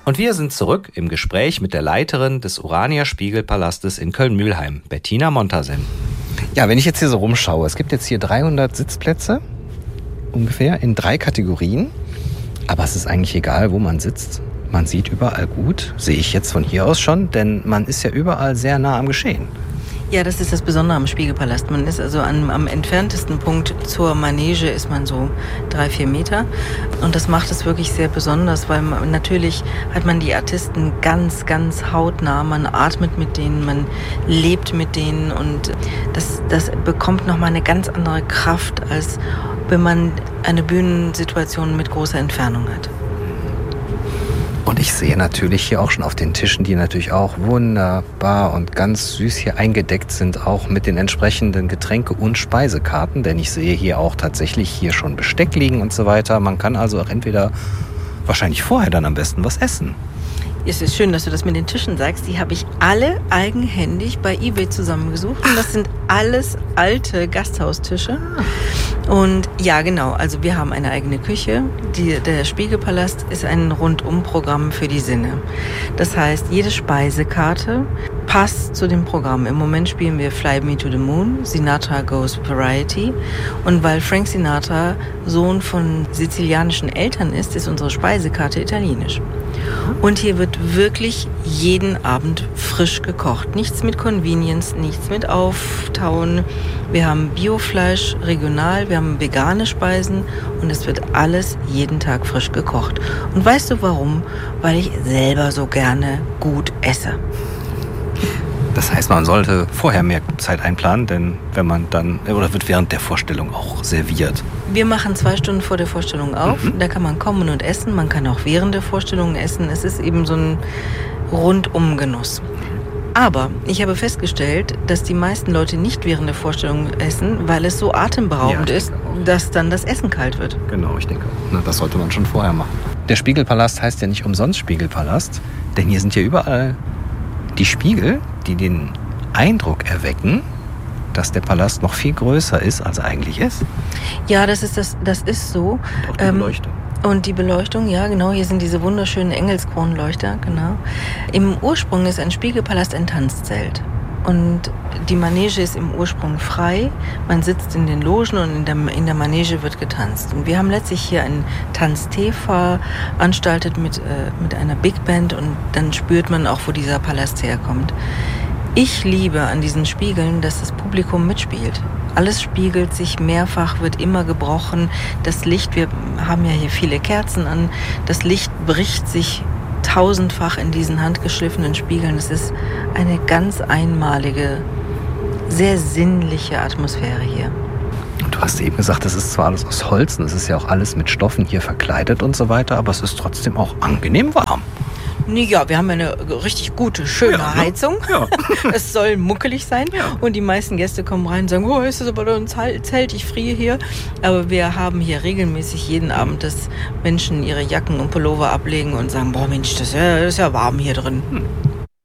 Und wir sind zurück im Gespräch mit der Leiterin des Urania Spiegelpalastes in Köln-Mülheim, Bettina Montasen. Ja, wenn ich jetzt hier so rumschaue, es gibt jetzt hier 300 Sitzplätze ungefähr in 3 Kategorien. Aber es ist eigentlich egal, wo man sitzt. Man sieht überall gut, sehe ich jetzt von hier aus schon, denn man ist ja überall sehr nah am Geschehen. Ja, das ist das Besondere am Spiegelpalast. Man ist also am entferntesten Punkt zur Manege ist man so 3-4 Meter. Und das macht es wirklich sehr besonders, weil natürlich hat man die Artisten ganz, ganz hautnah. Man atmet mit denen, man lebt mit denen und das bekommt nochmal eine ganz andere Kraft, als wenn man eine Bühnensituation mit großer Entfernung hat. Und ich sehe natürlich hier auch schon auf den Tischen, die natürlich auch wunderbar und ganz süß hier eingedeckt sind, auch mit den entsprechenden Getränke- und Speisekarten. Denn ich sehe hier auch tatsächlich hier schon Besteck liegen und so weiter. Man kann also auch entweder wahrscheinlich vorher dann am besten was essen. Es ist schön, dass du das mit den Tischen sagst. Die habe ich alle eigenhändig bei eBay zusammengesucht. Und das sind alles alte Gasthaustische. Und ja, genau, also wir haben eine eigene Küche. Der Spiegelpalast ist ein Rundum-Programm für die Sinne. Das heißt, jede Speisekarte passt zu dem Programm. Im Moment spielen wir Fly Me to the Moon, Sinatra Goes Variety. Und weil Frank Sinatra Sohn von sizilianischen Eltern ist unsere Speisekarte italienisch. Und hier wird wirklich jeden Abend frisch gekocht. Nichts mit Convenience, nichts mit Auftauen. Wir haben Biofleisch, regional, wir haben vegane Speisen und es wird alles jeden Tag frisch gekocht. Und weißt du warum? Weil ich selber so gerne gut esse. Das heißt, man sollte vorher mehr Zeit einplanen, denn wenn man dann, oder wird während der Vorstellung auch serviert. Wir machen 2 Stunden vor der Vorstellung auf. Da kann man kommen und essen. Man kann auch während der Vorstellung essen. Es ist eben so ein Rundumgenuss. Aber ich habe festgestellt, dass die meisten Leute nicht während der Vorstellung essen, weil es so atemberaubend ist, dass dann das Essen kalt wird. Genau, ich denke auch. Das sollte man schon vorher machen. Der Spiegelpalast heißt ja nicht umsonst Spiegelpalast, denn hier sind ja überall die Spiegel, die den Eindruck erwecken, dass der Palast noch viel größer ist, als er eigentlich ist. Ja, das ist so. Und auch die Beleuchtung. Und die Beleuchtung, ja genau, hier sind diese wunderschönen Engelskronenleuchter, genau. Im Ursprung ist ein Spiegelpalast ein Tanzzelt. Und die Manege ist im Ursprung frei. Man sitzt in den Logen und in der Manege wird getanzt. Und wir haben letztlich hier einen Tanztee veranstaltet mit einer Big Band und dann spürt man auch, wo dieser Palast herkommt. Ich liebe an diesen Spiegeln, dass das Publikum mitspielt. Alles spiegelt sich mehrfach, wird immer gebrochen. Das Licht, wir haben ja hier viele Kerzen an, das Licht bricht sich 1000-fach in diesen handgeschliffenen Spiegeln. Es ist eine ganz einmalige, sehr sinnliche Atmosphäre hier. Und du hast eben gesagt, das ist zwar alles aus Holz, und es ist ja auch alles mit Stoffen hier verkleidet und so weiter, aber es ist trotzdem auch angenehm warm. Ja, wir haben eine richtig gute, schöne Heizung. Ja. Es soll muckelig sein. Ja. Und die meisten Gäste kommen rein und sagen, oh, ist das aber ein Zelt, ich friere hier. Aber wir haben hier regelmäßig jeden Abend, dass Menschen ihre Jacken und Pullover ablegen und sagen, boah Mensch, das ist ja warm hier drin.